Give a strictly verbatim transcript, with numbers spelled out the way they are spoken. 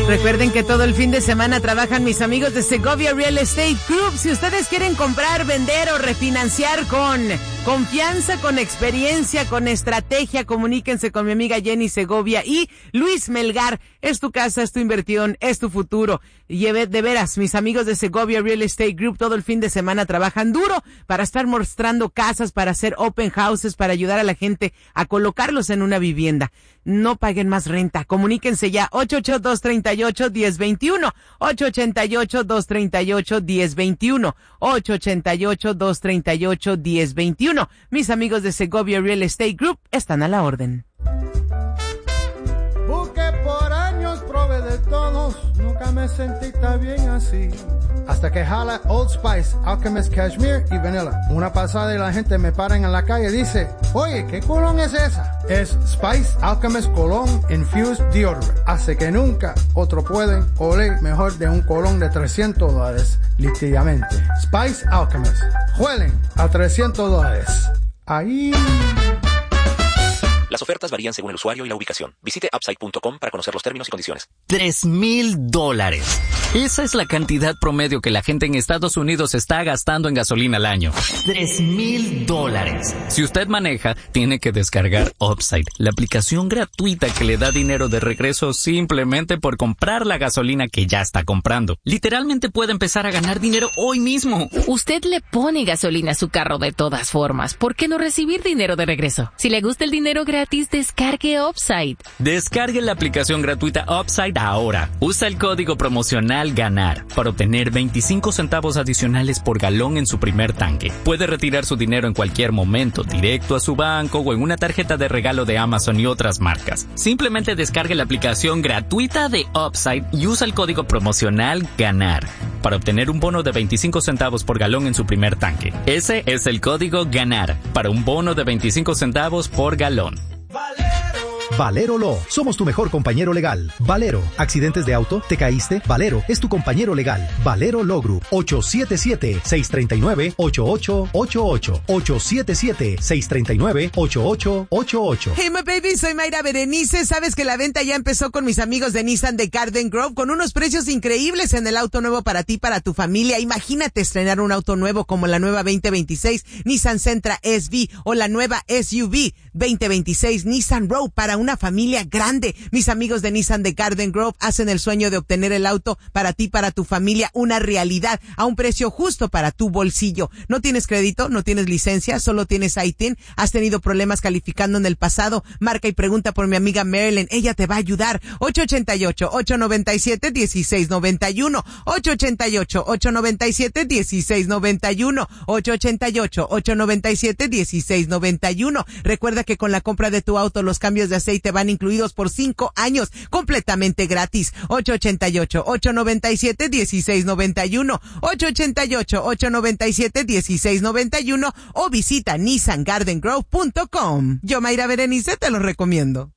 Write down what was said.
Recuerden que todo el fin de semana trabajan mis amigos de Segovia Real Estate Group. Si ustedes quieren comprar, vender o refinanciar con confianza, con experiencia, con estrategia, comuníquense con mi amiga Jenny Segovia y Luis Melgar. Es tu casa, es tu inversión, es tu futuro. Y de veras, mis amigos de Segovia Real Estate Group todo el fin de semana trabajan duro para estar mostrando casas, para hacer open houses, para ayudar a la gente a colocarlos en una vivienda. No paguen más renta. Comuníquense ya ocho ocho dos, tres ocho, uno cero dos uno, ocho ocho ocho, dos tres ocho, uno cero dos uno, ocho ocho ocho, dos tres ocho, uno cero dos uno. Mis amigos de Segovia Real Estate Group están a la orden. Busqué por años, probé de todos, nunca me sentí tan bien así. Hasta que jala Old Spice, Alchemist Cashmere y Vanilla. Una pasada y la gente me paran en la calle y dice, oye, ¿qué colón es esa? Es Spice Alchemist Cologne Infused Deodorant. Hace que nunca otro pueden oler mejor de un colón de trescientos dólares, literalmente. Spice Alchemist. Huelen a trescientos dólares. Ahí... Las ofertas varían según el usuario y la ubicación. Visite upside punto com para conocer los términos y condiciones. Tres mil dólares. Esa es la cantidad promedio que la gente en Estados Unidos está gastando en gasolina al año. Tres mil dólares. Si usted maneja, tiene que descargar Upside, la aplicación gratuita que le da dinero de regreso simplemente por comprar la gasolina que ya está comprando. Literalmente puede empezar a ganar dinero hoy mismo. Usted le pone gasolina a su carro de todas formas. ¿Por qué no recibir dinero de regreso? Si le gusta el dinero gratis, descargue Upside. Descargue la aplicación gratuita Upside ahora. Usa el código promocional GANAR para obtener veinticinco centavos adicionales por galón en su primer tanque. Puede retirar su dinero en cualquier momento, directo a su banco o en una tarjeta de regalo de Amazon y otras marcas. Simplemente descargue la aplicación gratuita de Upside y usa el código promocional GANAR para obtener un bono de veinticinco centavos por galón en su primer tanque. Ese es el código GANAR para un bono de veinticinco centavos por galón. Valero Law, somos tu mejor compañero legal. Valero, accidentes de auto, te caíste, Valero es tu compañero legal. Valero Law Group, ocho siete siete, seis tres nueve, ocho ocho ocho ocho, ocho siete siete, seis tres nueve, ocho ocho ocho ocho. Hey my baby, soy Mayra Berenice. Sabes que la venta ya empezó con mis amigos de Nissan de Garden Grove con unos precios increíbles en el auto nuevo para ti, para tu familia. Imagínate estrenar un auto nuevo como la nueva veinte veintiséis Nissan Sentra S V o la nueva S U V veinte veintiséis Nissan Rogue para una familia grande. Mis amigos de Nissan de Garden Grove hacen el sueño de obtener el auto para ti, para tu familia, una realidad a un precio justo para tu bolsillo. ¿No tienes crédito? ¿No tienes licencia? ¿Solo tienes I T I N? ¿Has tenido problemas calificando en el pasado? Marca y pregunta por mi amiga Marilyn. Ella te va a ayudar. ocho ocho ocho, ocho nueve siete, uno seis nueve uno. ocho ocho ocho, ocho nueve siete, uno seis nueve uno. ocho ocho ocho, ocho nueve siete, uno seis nueve uno. Recuerda que con la compra de tu auto los cambios de aceite van incluidos por cinco años completamente gratis. ocho ocho ocho, ocho nueve siete, uno seis nueve uno. ocho ocho ocho, ocho nueve siete, uno seis nueve uno o visita nissan garden grove punto com. Yo, Mayra Berenice, te lo recomiendo.